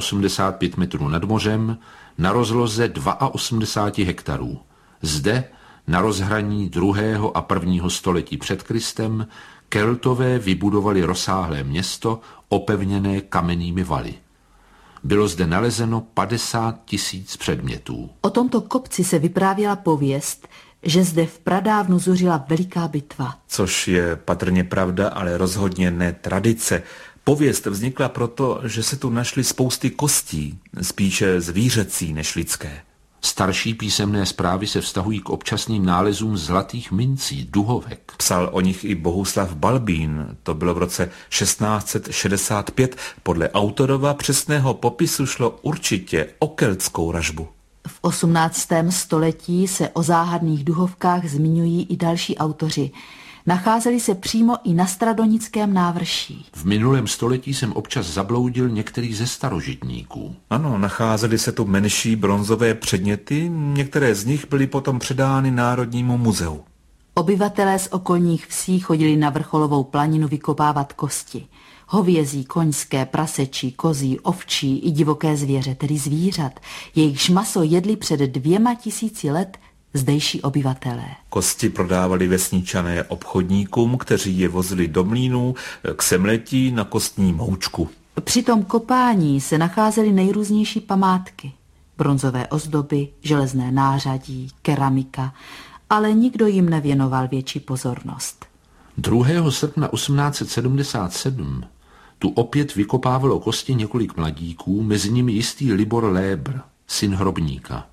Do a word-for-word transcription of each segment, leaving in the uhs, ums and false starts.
osmdesát pět metrů nad mořem, na rozloze osmdesát dva hektarů. Zde, na rozhraní druhého a prvního století před Kristem, Keltové vybudovali rozsáhlé město opevněné kamennými valy. Bylo zde nalezeno padesát tisíc předmětů. O tomto kopci se vyprávěla pověst, že zde v pradávnu zuřila veliká bitva. Což je patrně pravda, ale rozhodně ne tradice. Pověst vznikla proto, že se tu našly spousty kostí, spíše zvířecí než lidské. Starší písemné zprávy se vztahují k občasným nálezům zlatých mincí, duhovek. Psal o nich i Bohuslav Balbín, to bylo v roce šestnáct set šedesát pět. Podle autorova přesného popisu šlo určitě o keltskou ražbu. V osmnáctém století se o záhadných duhovkách zmiňují i další autoři. Nacházeli se přímo i na Stradonickém návrší. V minulém století jsem občas zabloudil některý ze starožitníků. Ano, nacházely se tu menší bronzové předměty, některé z nich byly potom předány Národnímu muzeu. Obyvatelé z okolních vsí chodili na vrcholovou planinu vykopávat kosti. Hovězí, koňské, prasečí, kozí, ovčí i divoké zvěře, tedy zvířat. Jejichž maso jedli před dvěma tisíci let zdejší obyvatelé. Kosti prodávali vesničané obchodníkům, kteří je vozili do mlýnů k semletí na kostní moučku. Při tom kopání se nacházely nejrůznější památky. Bronzové ozdoby, železné nářadí, keramika, ale nikdo jim nevěnoval větší pozornost. druhého srpna osmnáct set sedmdesát sedm tu opět vykopávalo kosti několik mladíků, mezi nimi jistý Libor Lébr, syn hrobníka.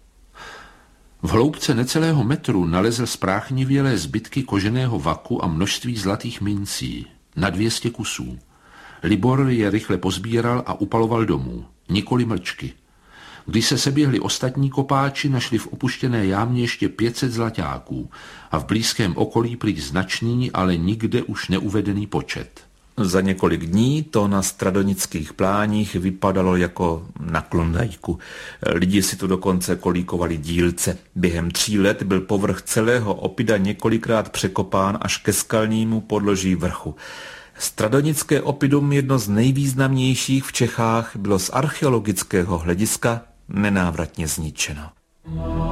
V hloubce necelého metru nalezl spráchnivělé zbytky koženého vaku a množství zlatých mincí, na dvě stě kusů. Libor je rychle pozbíral a upaloval domů, nikoli mlčky. Když se seběhli ostatní kopáči, našli v opuštěné jámě ještě pět set zlaťáků a v blízkém okolí prý značný, ale nikde už neuvedený počet. Za několik dní to na stradonických pláních vypadalo jako na Klondajku. Lidi si tu dokonce kolíkovali dílce. Během tří let byl povrch celého Opida několikrát překopán až ke skalnímu podloží vrchu. Stradonické Opidum, jedno z nejvýznamnějších v Čechách, bylo z archeologického hlediska nenávratně zničeno.